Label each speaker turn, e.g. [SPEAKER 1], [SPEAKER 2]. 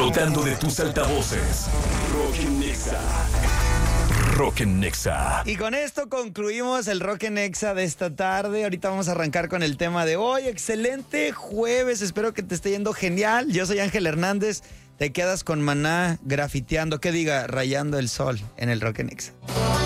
[SPEAKER 1] Brotando de tus altavoces. Rock en Nexa. Rock en Nexa.
[SPEAKER 2] Y con esto concluimos el Rock en Nexa de esta tarde. Ahorita vamos a arrancar con el tema de hoy. Excelente jueves, espero que te esté yendo genial. Yo soy Ángel Hernández. Te quedas con Maná grafiteando, que diga, rayando el sol en el Rock en Nexa.